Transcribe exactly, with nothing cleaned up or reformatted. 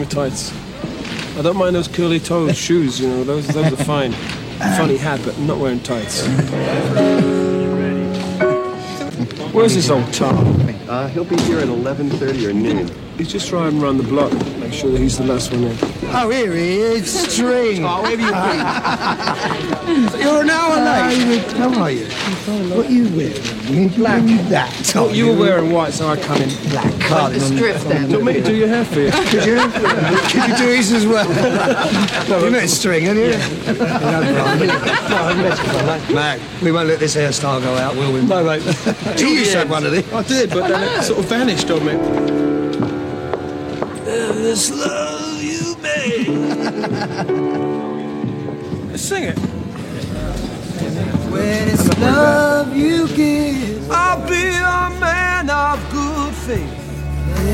wear tights. I don't mind those curly-toed shoes, you know, those, those are fine. Funny hat, but I'm not wearing tights. Where's this old Tom? Uh, he'll be here at eleven thirty or noon. He's just riding around the block. Make sure that he's the last one in. Oh, here he is, String. Oh, where have you been? You're an hour late. How are you? What are you wearing? Black. That. Oh, you were wearing white, so I come in black. Like the strip then. Do you want me to do your hair for you? Could you? Could you do his as well? No, you met String, haven't you? Yeah. Mac, we won't let this hairstyle go out, will we? No, mate. You used to have one of these. I did, but then it sort of vanished on me. This love you made. Let's sing it. When it's love you give, I'll be a man of good faith.